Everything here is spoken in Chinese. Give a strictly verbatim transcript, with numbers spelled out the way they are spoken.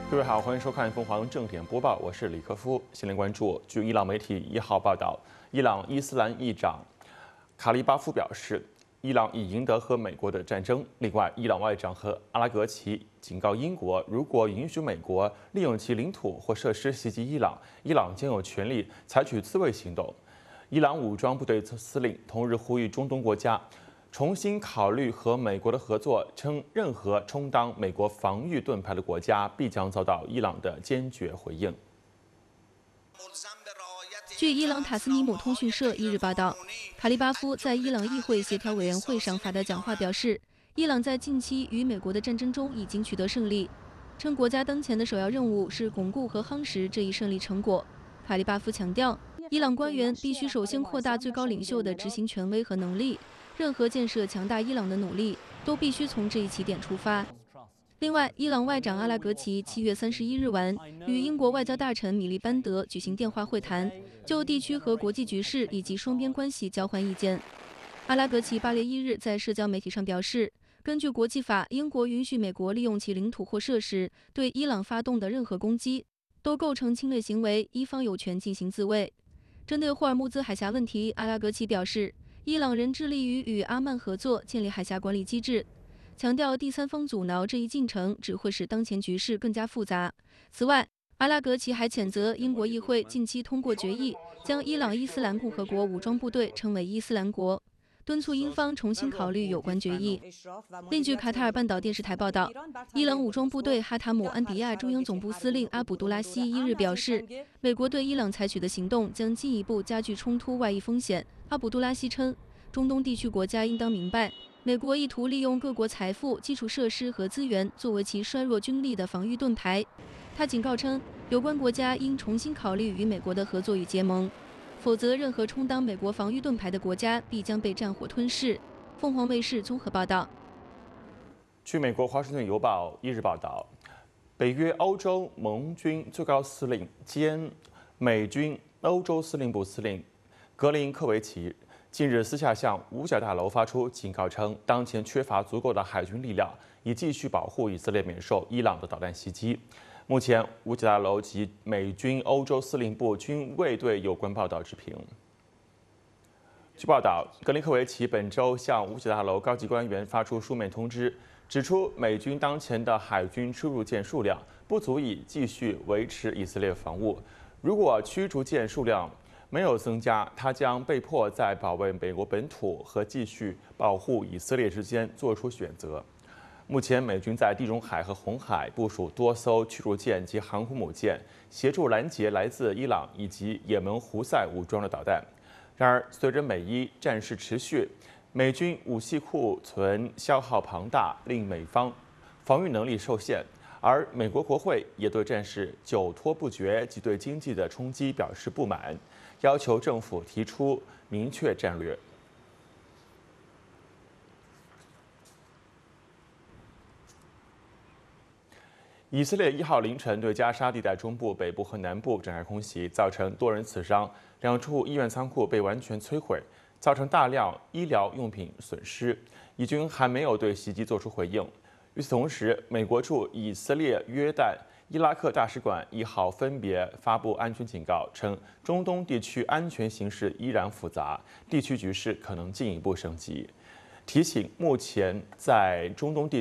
各位好，欢迎收看凤凰正点播报，我是李克夫。先来关注，据伊朗媒体一号报道，伊朗伊斯兰议长卡利巴夫表示，伊朗已赢得和美国的战争。另外，伊朗外长和阿拉格齐警告英国，如果允许美国利用其领土或设施袭击伊朗，伊朗将有权利采取自卫行动。伊朗武装部队司令同日呼吁中东国家重新考虑和美国的合作，称任何充当美国防御盾牌的国家必将遭到伊朗的坚决回应。 据伊朗塔斯尼姆通讯社一日报道，卡利巴夫在伊朗议会协调委员会上发的讲话表示，伊朗在近期与美国的战争中已经取得胜利，称国家当前的首要任务是巩固和夯实这一胜利成果。卡利巴夫强调，伊朗官员必须首先扩大最高领袖的执行权威和能力。任何建设强大伊朗的努力都必须从这一起点出发。另外，伊朗外长阿拉格齐七月三十一日晚与英国外交大臣米利班德举行电话会谈，就地区和国际局势以及双边关系交换意见。阿拉格齐八月一日在社交媒体上表示，根据国际法，英国允许美国利用其领土或设施对伊朗发动的任何攻击，都构成侵略行为，伊方有权进行自卫。针对霍尔木兹海峡问题，阿拉格齐表示，伊朗仍致力于与阿曼合作建立海峡管理机制，强调第三方阻挠这一进程只会使当前局势更加复杂。此外，阿拉格齐还谴责英国议会近期通过决议，将伊朗伊斯兰共和国武装部队称为伊斯兰国，敦促英方重新考虑有关决议。另据卡塔尔半岛电视台报道，伊朗武装部队哈塔姆安迪亚中央总部司令阿卜杜拉希一日表示，美国对伊朗采取的行动将进一步加剧冲突外溢风险。阿卜杜拉希称，中东地区国家应当明白，美国意图利用各国财富、基础设施和资源作为其衰弱军力的防御盾牌。他警告称，有关国家应重新考虑与美国的合作与结盟，否则任何充当美国防御盾牌的国家必将被战火吞噬。凤凰卫视综合报道。 据美国《华盛顿邮报》一日报道，北约欧洲盟军最高司令兼美军欧洲司令部司令格林科维奇近日私下向五角大楼发出警告，称当前缺乏足够的海军力量，以继续保护以色列免受伊朗的导弹袭击。目前，五角大楼及美军欧洲司令部均未对有关报道置评。据报道，格林科维奇本周向五角大楼高级官员发出书面通知，指出美军当前的海军出入舰数量不足以继续维持以色列防务。如果驱逐舰数量没有增加，他将被迫在保卫美国本土和继续保护以色列之间做出选择。目前，美军在地中海和红海部署多艘驱逐舰及航空母舰，协助拦截来自伊朗以及也门胡塞武装的导弹。然而，随着美伊战事持续，美军武器库存消耗庞大，令美方防御能力受限。而美国国会也对战事久拖不决及对经济的冲击表示不满，要求政府提出明确战略。以色列一号凌晨对加沙地带中部、北部和南部展开空袭，造成多人死伤，两处医院仓库被完全摧毁，造成大量医疗用品损失。以军还没有对袭击作出回应。与此同时，美国驻以色列、约旦、伊拉克大使馆一号分别发布安全警告，称中东地区安全形势依然复杂，地区局势可能进一步升级，提醒目前在中东地